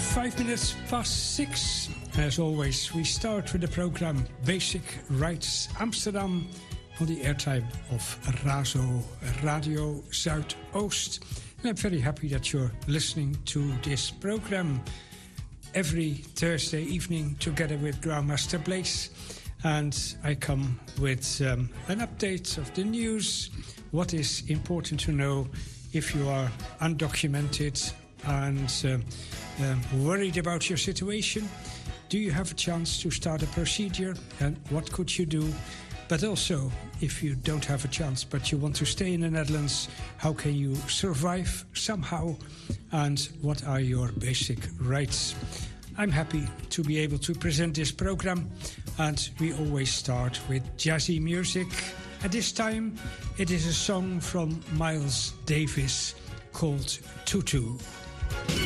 5 minutes past 6. As always, we start with the program Basic Rights Amsterdam on the airtime of Razo Radio Zuidoost. And I'm very happy that you're listening to this program every Thursday evening together with Grandmaster Blaze. And I come with an update of the news, what is important to know if you are undocumented and worried about your situation. Do you have a chance to start a procedure, and what could you do? But also, if you don't have a chance but you want to stay in the Netherlands, how can you survive somehow, and what are your basic rights? I'm happy to be able to present this program, and we always start with jazzy music. At this time, it is a song from Miles Davis called Tutu.